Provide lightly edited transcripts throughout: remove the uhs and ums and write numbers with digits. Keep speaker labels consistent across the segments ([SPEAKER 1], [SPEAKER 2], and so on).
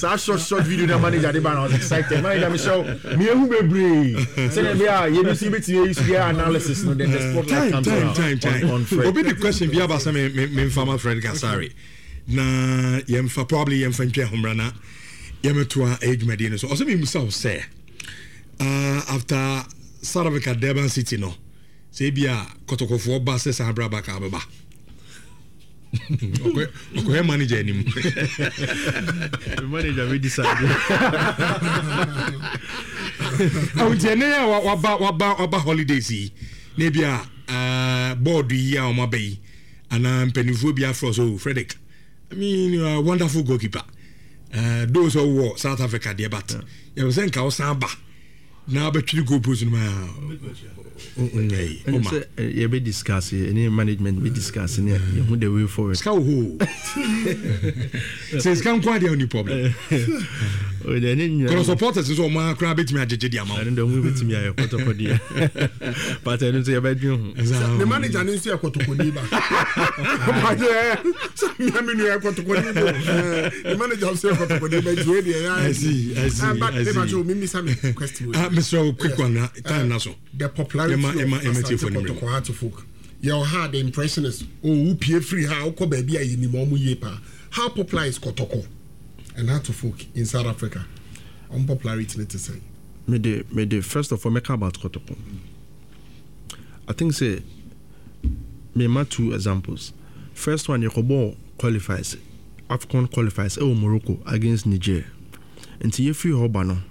[SPEAKER 1] So short video na manager dey ban I was excited. Manager me show me who be brave. Say be you see bit you see analysis no then the spotlight comes on Fred.
[SPEAKER 2] Obi the question be about some me farmer Fred Gasari. Na yemfa probably yemfa ntwe homrana yemeto age medine so also me musa say after South Africa Durban City no say bia kotokofo ba se san bra back ababa okay manager nim
[SPEAKER 1] manager we decide
[SPEAKER 2] awu jene waba holidays yi na bia board yi a o mabai ana mpenifo bia for so Frederick I mean you are a wonderful goalkeeper those who were South Africa there but you was enka osamba na betwiri goal post no ma
[SPEAKER 1] you be discuss any management be discuss who the way forward
[SPEAKER 2] ska who says can quite any problem
[SPEAKER 1] o de ni
[SPEAKER 2] because supporters so ma kra betimi ajeje di amount
[SPEAKER 1] and we betimi aye kotokodi but I don't say about you
[SPEAKER 3] the manager no say kotokodi ba but so me no kotokodi the manager say kotokodi ba you dey
[SPEAKER 2] I see
[SPEAKER 3] but never me some question
[SPEAKER 2] Mr. quick one time na so
[SPEAKER 3] the popularity of folk your hard the impression is who pay free how ko ba bia yi ni mo mu ye pa how popular is Kotoko and how to folk in South Africa unpopularity let us say
[SPEAKER 1] me the first of all make about Kotoko I think say me ma two examples first one Yakobo qualifies AFCON qualifies Morocco against Niger until you free hoba no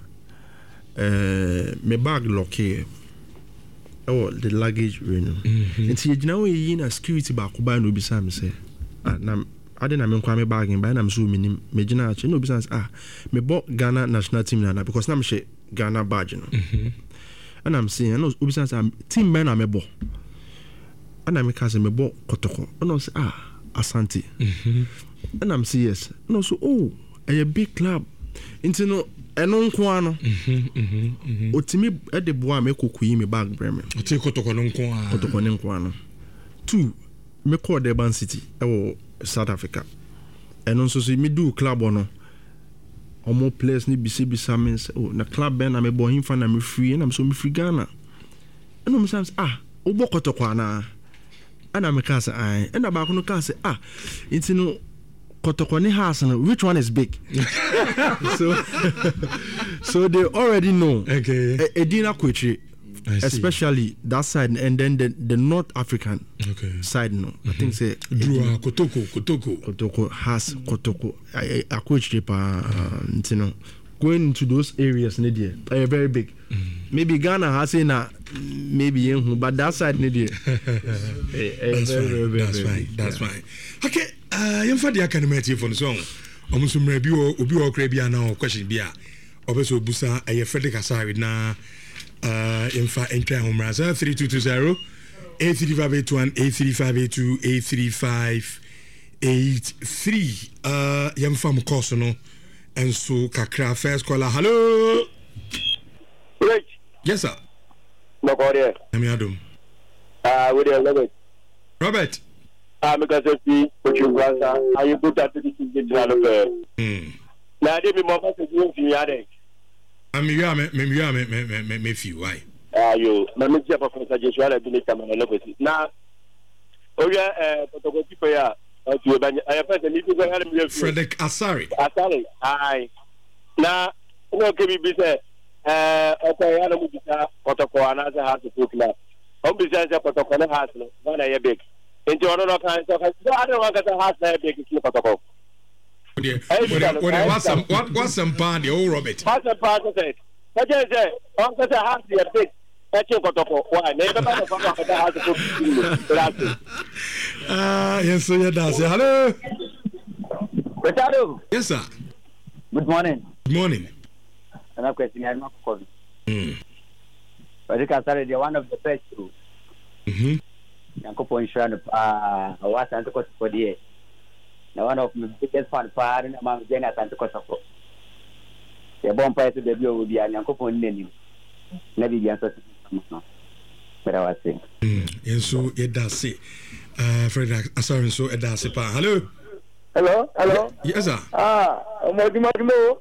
[SPEAKER 1] me bag lock here the luggage ring until you know we in security back by no bisa me say na ade na me kwa me bag by na me so me gina ache no bisa me bought Ghana national team na because na me she Ghana badge no and I'm saying no bisa team man na me bo and I me ka say me bo Kotoko no say Asante and I'm saying yes no so a big club into no eno nko ano otimi e de boa me kokuyi me bag breme
[SPEAKER 2] oti Kotoko
[SPEAKER 1] nko ano two me call Durban City e South Africa eno so me do club ono omo players ni bisa means na club ben na me bo himfa na me free na me so me free Ghana eno me say obo Kotoko ana me ka say ena ba ko no ka say into no Kotoko ni house, which one is big? so they already know.
[SPEAKER 2] Okay.
[SPEAKER 1] Edina Kwechi, especially that side, and then the North African side. No, I think say Kotoko has Kotoko. Kwechi pa, going into those areas, Nidia, are very big. Maybe Ghana has maybe but that side, Nidia.
[SPEAKER 2] That's fine. Okay. Yemfa dia kanimati for so omusumre bi obi o kra bia na question bia obeso busa eye Frederick Asari na yemfa entwa homra 3220 83581 83582 yemfa mkoso no enso kakra first caller hello
[SPEAKER 4] Rich
[SPEAKER 2] yes sir
[SPEAKER 4] no go there
[SPEAKER 2] Amiadum
[SPEAKER 4] we there
[SPEAKER 2] Robert
[SPEAKER 4] because of the Portuguesa, I put that to the General. Now, they be more than you are.
[SPEAKER 2] Me few why?
[SPEAKER 4] You, my minister of suggestion, I believe I'm an opposite. Now, yeah, Portugal, I have a little
[SPEAKER 2] Frederick Asari.
[SPEAKER 4] Aye. Now, okay, we say, okay, I don't know Kotoko, another house to put now. Besides, Kotoko has one I big. Into another kind of I don't want to have that big Kotoko.
[SPEAKER 2] What some party, Robert?
[SPEAKER 4] What's the part of it? I just say, Uncle has the big Kotoko. Why? Never has to put
[SPEAKER 2] yes, so that's it. Hello.
[SPEAKER 4] Ricardo.
[SPEAKER 2] Yes, sir.
[SPEAKER 4] Good morning.
[SPEAKER 2] Good morning.
[SPEAKER 4] And I'm questioning, I'm not calling. But you can start one of the best too. Yankopo insurance was and to for the year. Now one of my biggest fan part and among Jenna and to Kosovo. The bomb price of the bill will be an Yankopo name. Maybe the answer to but I was saying.
[SPEAKER 2] And so it does say, Frederick Asari, so it does say, hello.
[SPEAKER 4] Hello.
[SPEAKER 2] Yes, sir.
[SPEAKER 4] I'm